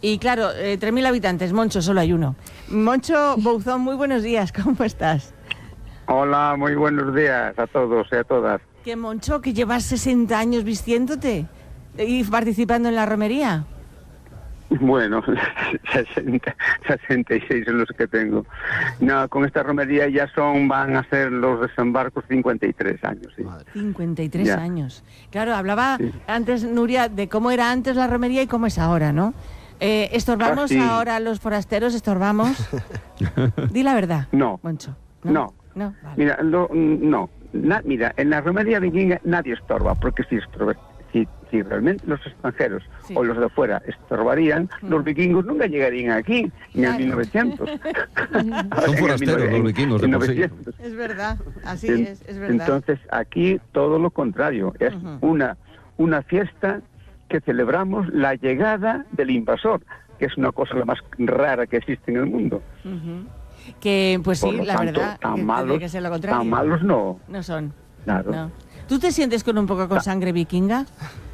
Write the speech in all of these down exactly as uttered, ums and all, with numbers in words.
Y claro, eh, tres mil habitantes, Moncho, solo hay uno. Moncho Bouzón, muy buenos días, ¿cómo estás? Hola, muy buenos días a todos y a todas. Que Moncho, que llevas sesenta años vistiéndote y participando en la romería. Bueno, sesenta, sesenta y seis son los que tengo. No, con esta romería ya son, van a ser los desembarcos cincuenta y tres años. Sí. cincuenta y tres Ya. años. Claro, hablaba Sí. antes, Nuria, de cómo era antes la romería y cómo es ahora, ¿no? Eh, ¿Estorbamos Ah, sí. ahora los forasteros? ¿Estorbamos? Di la verdad, No. Moncho. No. No, vale. Mira, lo- no. Na- mira, en la romería vikinga nadie estorba, porque si estorba, si, si realmente los extranjeros Sí. o los de fuera estorbarían, Mm. los vikingos nunca llegarían aquí, ni Claro. en mil novecientos. Son forasteros los vikingos de por sí. Es verdad, así En- es, es verdad. Entonces, aquí todo lo contrario, es Ujú. una, una fiesta que celebramos la llegada del invasor, que es una cosa la más rara que existe en el mundo. Ujú. Que, pues sí, Por lo la tanto, verdad, tan que tendría malos, que ser lo contrario. tan malos no. No son, Claro. no. ¿Tú te sientes con un poco con sangre vikinga?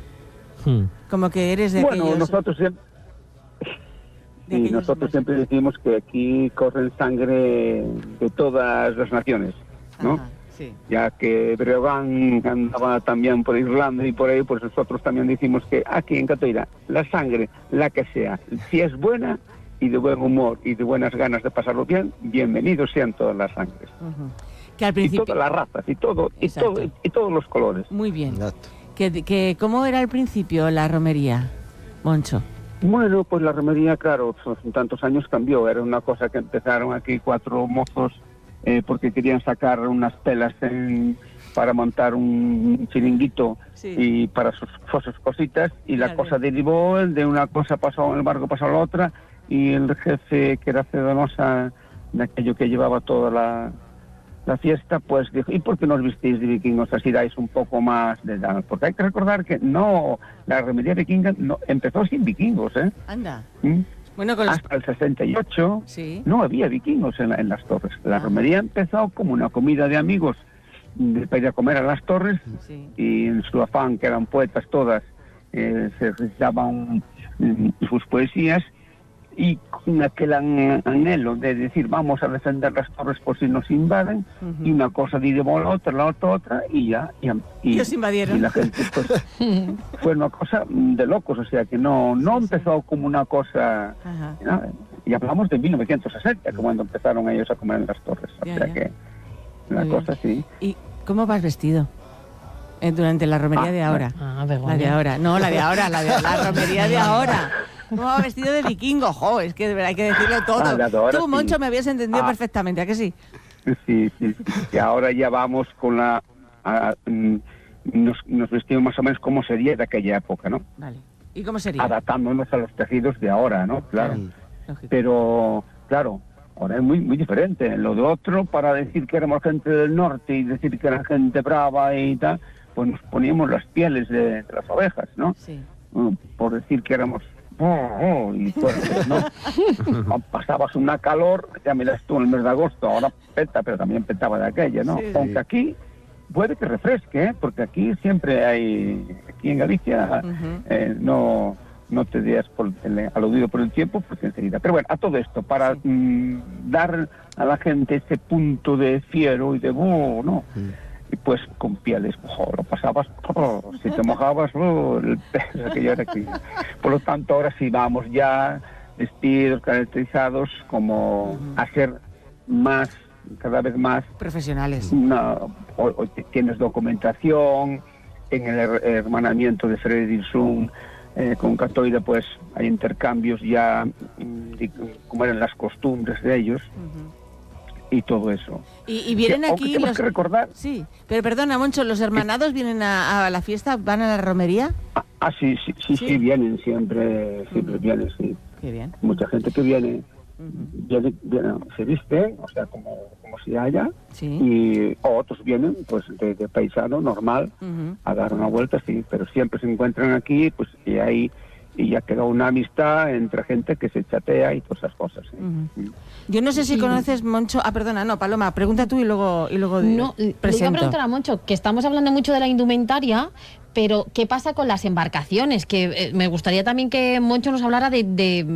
Hmm. Como que eres de Bueno, aquellos... nosotros siempre, de sí, aquellos nosotros más- siempre decimos que aquí corre sangre de todas las naciones, ¿no? Ajá, sí. Ya que Breogán andaba también por Irlanda y por ahí, pues nosotros también decimos que aquí en Catoira, la sangre, la que sea, si es buena y de buen humor y de buenas ganas de pasarlo bien, bienvenidos sean todas las sangres. Ujú. Que al Y principio... todas las razas, y todo, y Exacto. todo, y todos los colores. Muy bien. Exacto. Que, que, ¿Cómo era al principio la romería, Moncho? Bueno, pues la romería, claro, pues, en tantos años cambió. Era una cosa que empezaron aquí cuatro mozos eh, porque querían sacar unas pelas en- para montar un chiringuito Sí. y para sus, sus cositas, y la Claro. cosa derivó, de una cosa pasó, el barco pasó a la otra, y el jefe, que era Cedonosa, de aquello que llevaba toda la, la fiesta, pues dijo, ¿y por qué no os vistís de vikingos? Así dais un poco más de edad. Porque hay que recordar que no, la romería vikinga no, empezó sin vikingos, ¿eh? Anda. ¿Mm? Bueno, con los... Hasta el sesenta y ocho Sí. no había vikingos en, la- en las torres. La Ah. romería empezó como una comida de amigos de, para ir a comer a las torres, Sí. y en su afán, que eran poetas todas, eh, se recitaban mm, sus poesías, y con aquel an- anhelo de decir vamos a defender las torres por si nos invaden, Ujú. y una cosa diremos la otra, la otra, otra, y ya. Y, y, Y os invadieron. y la gente, pues, fue una cosa de locos, o sea que no, no Sí, sí. empezó como una cosa... Ajá. nada. Y hablamos de mil novecientos sesenta, que cuando empezaron ellos a comer en las torres. Ya, o sea ya. que la Muy bien. cosa sí. ¿Y cómo vas vestido? Eh, durante la romería Ah, de ahora. Ah, La de Begoña. ahora. No, la de ahora, la de la romería de ahora. ¿Cómo va vestido de vikingo? Jo, es que de verdad hay que decirlo todo. Ah, la de ahora Tú, sí. Moncho, me habías entendido Ah. perfectamente, ¿a que sí? Sí, sí, sí. Y ahora ya vamos con la... a- mm, nos, nos vestimos más o menos como sería de aquella época, ¿no? Vale. ¿Y cómo sería? Adaptándonos a los tejidos de ahora, ¿no? Claro. Lógico. Pero, claro, ahora es muy muy diferente. Lo de otro, para decir que éramos gente del norte y decir que era gente brava y tal, pues nos poníamos las pieles de, de las ovejas, ¿no? Sí. Mm, Por decir que éramos... oh, oh, y fuertes, ¿no? Pasabas una calor, ya miras tú en el mes de agosto, ahora peta, pero también petaba de aquella, ¿no? Sí, sí. Aunque aquí puede que refresque, ¿eh? Porque aquí siempre hay, aquí en Galicia, Ujú. eh, no no te digas por el, aludido por el tiempo, porque enseguida. Pero bueno, a todo esto, para Sí. mm, dar a la gente ese punto de fiero y de oh, ¿no? Y pues con pieles, oh, lo pasabas, oh, si te mojabas, oh, el peso aquello era aquí. Por lo tanto, ahora sí vamos ya vestidos, caracterizados, como Ujú. a ser más, cada vez más, Profesionales. una, o- o te- tienes documentación, en el her- hermanamiento de Fredriksson eh, con Catoira, pues hay intercambios ya, mm, de cómo eran las costumbres de ellos Ujú. y todo eso. Y, y vienen Que, aunque aquí tenemos los... que recordar... Sí, pero perdona, Moncho, ¿los hermanados vienen a, a la fiesta? ¿Van a la romería? Ah, ah, sí, sí, sí, Sí. sí, vienen siempre, siempre Ujú. vienen, sí. Qué bien. Mucha gente que viene, Ujú. viene, viene, se viste, o sea, como, como si haya, Sí. y otros vienen, pues, de, de paisano, normal, Ujú. a dar una vuelta, sí, pero siempre se encuentran aquí, pues, y ahí, y ya queda una amistad entre gente que se chatea y todas esas cosas. ¿sí? Ujú. Yo no sé si conoces, Moncho... Ah, perdona, no, Paloma, pregunta tú y luego, y luego No, le iba a presento. preguntar a Moncho, que estamos hablando mucho de la indumentaria, pero ¿qué pasa con las embarcaciones? Que eh, me gustaría también que Moncho nos hablara de, de